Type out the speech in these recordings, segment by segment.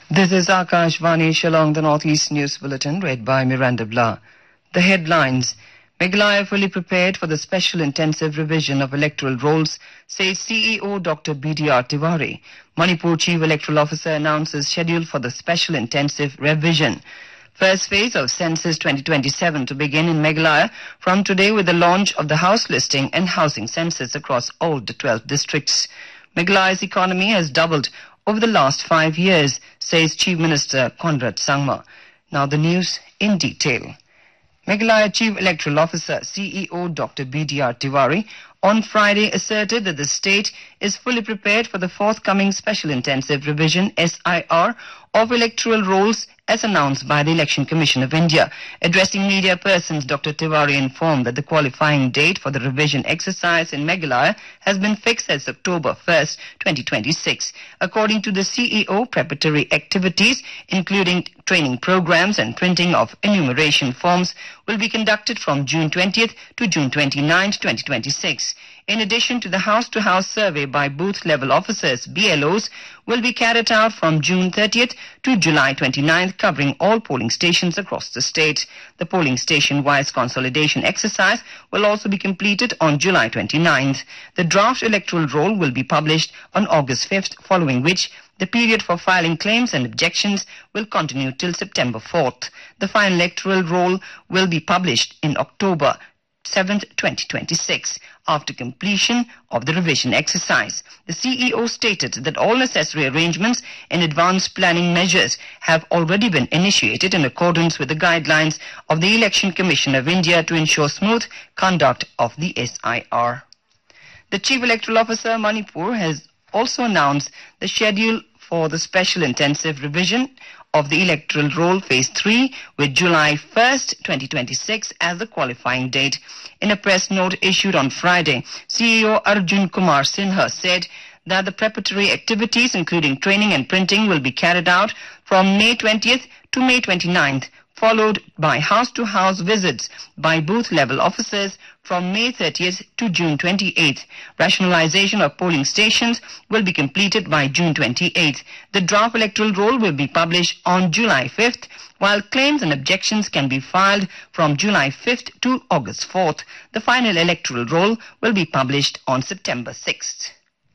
This is Akashvani Shillong, the Northeast News Bulletin, read by Miranda Blah. The headlines. Meghalaya fully prepared for the special intensive revision of electoral rolls, says CEO Dr. BDR Tiwari. Manipur Chief Electoral Officer announces schedule for the special intensive revision. First phase of Census 2027 to begin in Meghalaya from today with the launch of the house listing and housing census across all the 12 districts. Meghalaya's economy has doubled over the last 5 years, says Chief Minister Conrad Sangma. Now the news in detail. Meghalaya Chief Electoral Officer CEO Dr. BDR Tiwari on Friday asserted that the state is fully prepared for the forthcoming Special Intensive Revision SIR of electoral rolls as announced by the Election Commission of India. Addressing media persons, Dr. Tiwari informed that the qualifying date for the revision exercise in Meghalaya has been fixed as October 1st, 2026. According to the CEO, preparatory activities, including training programs and printing of enumeration forms, will be conducted from June 20th to June 29th, 2026. In addition to the house-to-house survey by booth-level officers, BLOs, will be carried out from June 30th to July 29th, covering all polling stations across the state. The polling station-wise consolidation exercise will also be completed on July 29th. The draft electoral roll will be published on August 5th, following which the period for filing claims and objections will continue till September 4th. The final electoral roll will be published in October 7th, 2026. After completion of the revision exercise, the CEO stated that all necessary arrangements and advanced planning measures have already been initiated in accordance with the guidelines of the Election Commission of India to ensure smooth conduct of the SIR. The Chief Electoral Officer Manipur has also announced the schedule for the Special Intensive Revision of the Electoral Roll Phase 3 with July 1st, 2026 as the qualifying date. In a press note issued on Friday, CEO Arjun Kumar Sinha said that the preparatory activities including training and printing will be carried out from May 20th to May 29th, followed by house-to-house visits by booth-level officers from May 30th to June 28th. Rationalization of polling stations will be completed by June 28th. The draft electoral roll will be published on July 5th, while claims and objections can be filed from July 5th to August 4th. The final electoral roll will be published on September 6th.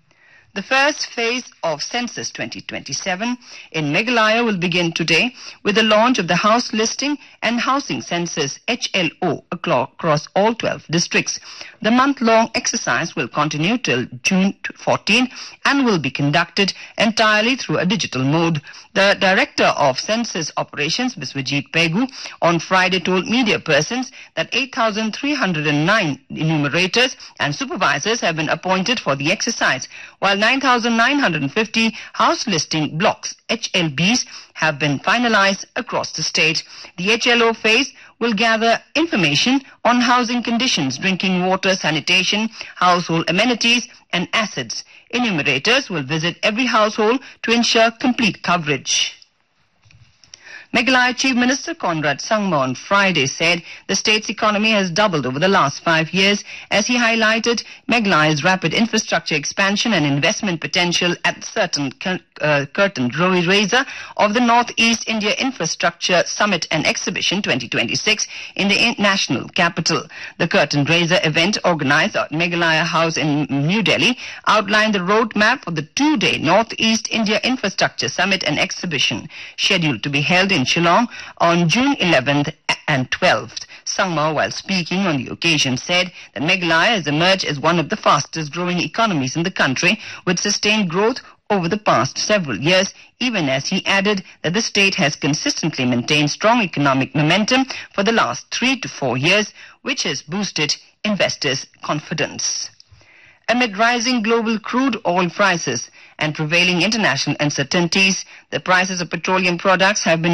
The first phase of Census 2027 in Meghalaya will begin today with the launch of the House Listing and Housing Census HLO across all 12 districts. The month-long exercise will continue till June 14 and will be conducted entirely through a digital mode. The Director of Census Operations, Biswajit Pegu, on Friday told media persons that 8,309 enumerators and supervisors have been appointed for the exercise, while 9,950 house listing blocks, HLBs, have been finalized across the state. The HLO phase will gather information on housing conditions, drinking water, sanitation, household amenities, and assets. Enumerators will visit every household to ensure complete coverage. Meghalaya Chief Minister Conrad Sangma on Friday said the state's economy has doubled over the last 5 years as he highlighted Meghalaya's rapid infrastructure expansion and investment potential at certain curtain raiser of the Northeast India Infrastructure Summit and Exhibition 2026 in the national capital. The curtain raiser event organized at Meghalaya House in New Delhi outlined the roadmap for the 2-day Northeast India Infrastructure Summit and Exhibition scheduled to be held in Shillong on June 11th and 12th. Sangma, while speaking on the occasion, said that Meghalaya has emerged as one of the fastest growing economies in the country with sustained growth over the past several years, even as he added that the state has consistently maintained strong economic momentum for the last 3 to 4 years, which has boosted investors' confidence. Amid rising global crude oil prices and prevailing international uncertainties, the prices of petroleum products have been